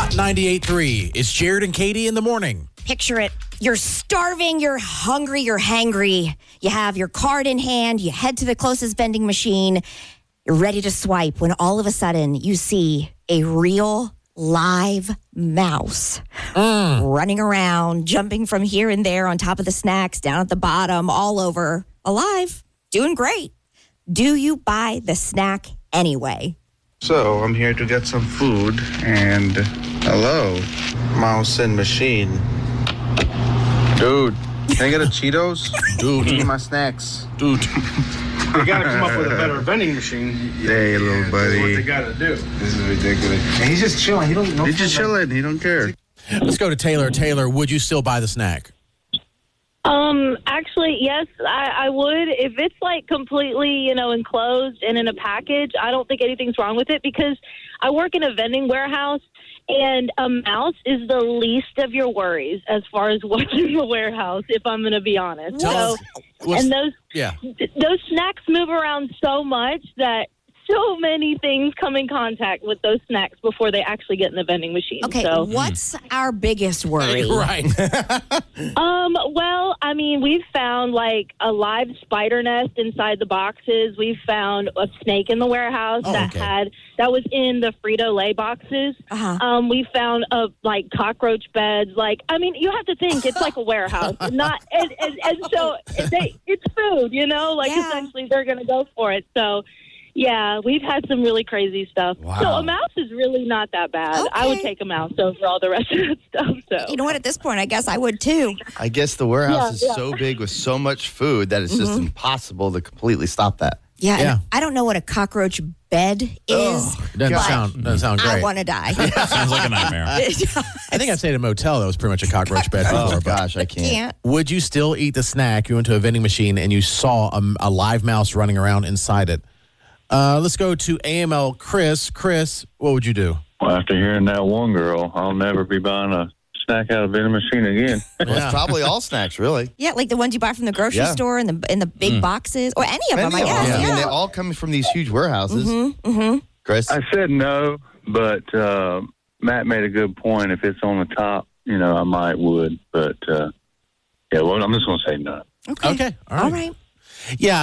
Hot 98.3. It's Jared and Katie in the morning. Picture it. You're starving, you're hungry, you're hangry. You have your card in hand, you head to the closest vending machine, you're ready to swipe when all of a sudden you see a real live mouse running around, jumping from here and there on top of the snacks, down at the bottom, all over, alive, doing great. Do you buy the snack anyway? So I'm here to get some food, and hello, mouse and machine. Dude, can I get a Cheetos? Dude. Give me my snacks. Dude. They got to come up with a better vending machine. Hey, little buddy. What they got to do. This is ridiculous. And he's just chilling. He don't know. He's just chilling. He don't care. Let's go to Taylor. Taylor, would you still buy the snack? Actually, yes, I would. If it's like completely, enclosed and in a package, I don't think anything's wrong with it because I work in a vending warehouse and a mouse is the least of your worries as far as what's in the warehouse, if I'm going to be honest. Those snacks move around so much that so many things come in contact with those snacks before they actually get in the vending machine. Okay, what's our biggest worry? Right. Well, I mean, we've found like a live spider nest inside the boxes. We've found a snake in the warehouse that was in the Frito-Lay boxes. We found cockroach beds. You have to think it's like a warehouse, not and so it's food. Essentially they're going to go for it. So. Yeah, we've had some really crazy stuff. Wow. So a mouse is really not that bad. Okay. I would take a mouse over all the rest of that stuff. So You know what? At this point, I guess I would too. I guess the warehouse is so big with so much food that it's just impossible to completely stop that. Yeah. Yeah. And I don't know what a cockroach bed is. It doesn't sound great. I want to die. Sounds like a nightmare. I think I'd stay at a motel that was pretty much a cockroach bed before. Oh, but gosh, I can't. would you still eat the snack? You went to a vending machine and you saw a live mouse running around inside it. Let's go to AML Chris. Chris, what would you do? Well, after hearing that one girl, I'll never be buying a snack out of a vending machine again. Well, it's probably all snacks, really. Yeah, like the ones you buy from the grocery Yeah. store in the big boxes, or any of them, I guess. I Yeah. mean, they all come from these huge warehouses. Chris? I said no, but Matt made a good point. If it's on the top, I might would. But, I'm just going to say no. Okay. Okay. All right. Yeah.